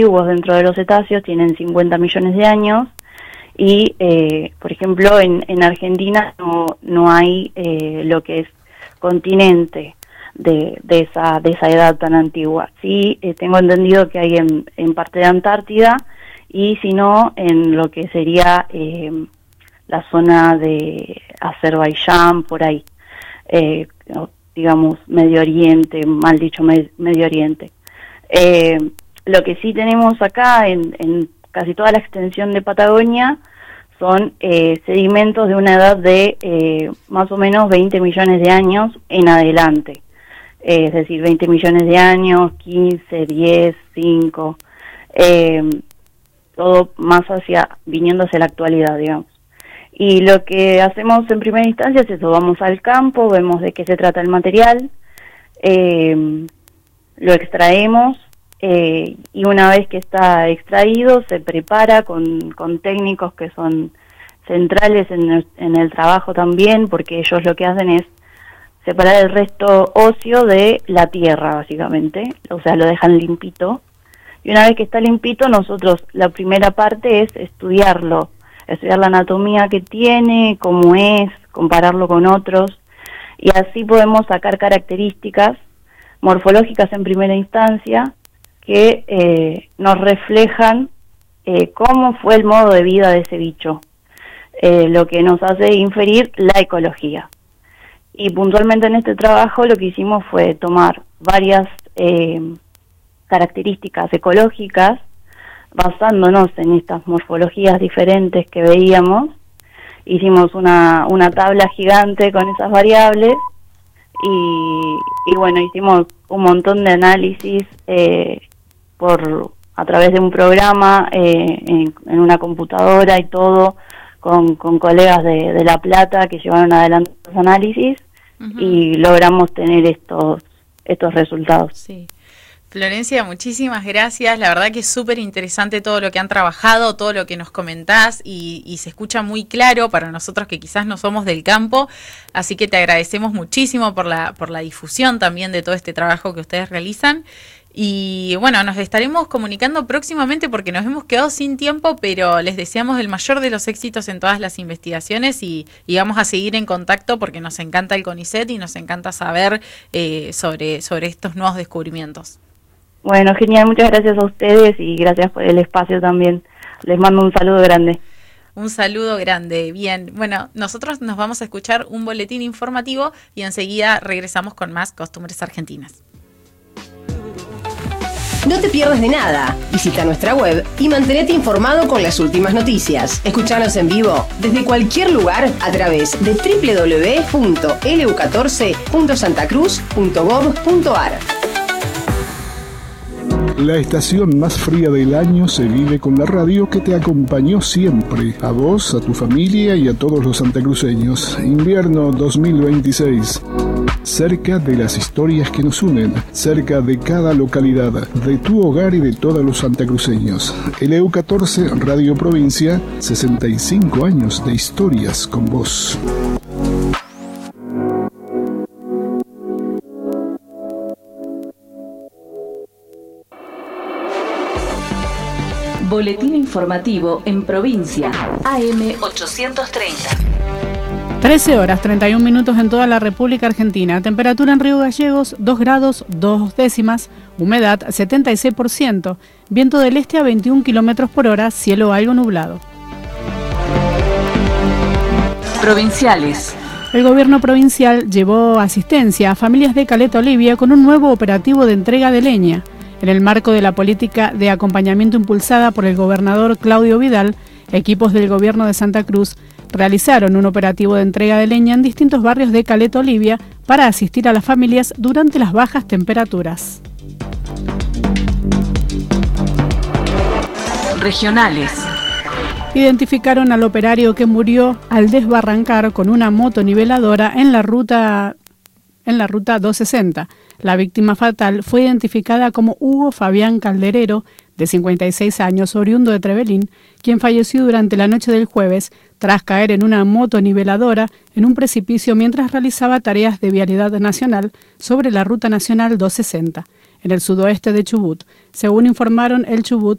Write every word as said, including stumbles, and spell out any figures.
antiguos dentro de los cetáceos, tienen cincuenta millones de años, y, eh, por ejemplo, en, en Argentina no, no hay eh, lo que es continente de, de, esa, de esa edad tan antigua. Sí, eh, tengo entendido que hay en, en parte de Antártida, y si no, en lo que sería eh, la zona de Azerbaiyán, por ahí, eh, digamos, Medio Oriente, mal dicho, me, Medio Oriente. Eh, lo que sí tenemos acá, en, en casi toda la extensión de Patagonia, son eh, sedimentos de una edad de eh, más o menos veinte millones de años en adelante. Eh, es decir, veinte millones de años, quince, diez, cinco, eh, todo más hacia, viniendo hacia la actualidad, digamos. Y lo que hacemos en primera instancia es eso, vamos al campo, vemos de qué se trata el material, eh, lo extraemos, eh, y una vez que está extraído se prepara con, con técnicos que son centrales en el, en el trabajo también, porque ellos lo que hacen es separar el resto óseo de la tierra, básicamente, o sea, lo dejan limpito, y una vez que está limpito, nosotros la primera parte es estudiarlo, estudiar la anatomía que tiene, cómo es, compararlo con otros, y así podemos sacar características morfológicas en primera instancia que eh, nos reflejan eh, cómo fue el modo de vida de ese bicho, eh, lo que nos hace inferir la ecología. Y puntualmente en este trabajo lo que hicimos fue tomar varias eh, características ecológicas, basándonos en estas morfologías diferentes que veíamos. Hicimos una, una tabla gigante con esas variables y, y bueno, hicimos un montón de análisis eh, por a través de un programa eh, en, en una computadora y todo, con, con colegas de, de La Plata que llevaron adelante los análisis. Uh-huh. Y logramos tener estos, estos resultados. Sí. Florencia, muchísimas gracias. La verdad que es súper interesante todo lo que han trabajado, todo lo que nos comentás y, y se escucha muy claro para nosotros que quizás no somos del campo. Así que te agradecemos muchísimo por la, por la difusión también de todo este trabajo que ustedes realizan. Y bueno, nos estaremos comunicando próximamente porque nos hemos quedado sin tiempo, pero les deseamos el mayor de los éxitos en todas las investigaciones y, y vamos a seguir en contacto porque nos encanta el CONICET y nos encanta saber eh, sobre, sobre estos nuevos descubrimientos. Bueno, genial, muchas gracias a ustedes y gracias por el espacio también. Les mando un saludo grande. Un saludo grande. Bien, bueno, nosotros nos vamos a escuchar un boletín informativo y enseguida regresamos con más Costumbres Argentinas. No te pierdas de nada. Visita nuestra web y mantenete informado con las últimas noticias. Escuchanos en vivo desde cualquier lugar a través de doble u doble u doble u punto l u catorce punto santa cruz punto gov punto a r. La estación más fría del año se vive con la radio que te acompañó siempre, a vos, a tu familia y a todos los santacruceños. Invierno dos mil veintiséis. Cerca de las historias que nos unen, cerca de cada localidad, de tu hogar y de todos los santacruceños. L U catorce Radio Provincia, sesenta y cinco años de historias con vos. Boletín informativo en provincia. A M ochocientos treinta. trece horas, treinta y un minutos en toda la República Argentina. Temperatura en Río Gallegos, dos grados, dos décimas. Humedad, setenta y seis por ciento. Viento del este a veintiún kilómetros por hora. Cielo algo nublado. Provinciales. El gobierno provincial llevó asistencia a familias de Caleta Olivia con un nuevo operativo de entrega de leña. En el marco de la política de acompañamiento impulsada por el gobernador Claudio Vidal, equipos del gobierno de Santa Cruz realizaron un operativo de entrega de leña en distintos barrios de Caleta Olivia para asistir a las familias durante las bajas temperaturas. Regionales. Identificaron al operario que murió al desbarrancar con una motoniveladora en la ruta, en la ruta doscientos sesenta. La víctima fatal fue identificada como Hugo Fabián Calderero, de cincuenta y seis años, oriundo de Trevelín, quien falleció durante la noche del jueves tras caer en una motoniveladora en un precipicio mientras realizaba tareas de vialidad nacional sobre la ruta nacional doscientos sesenta, en el sudoeste de Chubut. Según informaron el Chubut,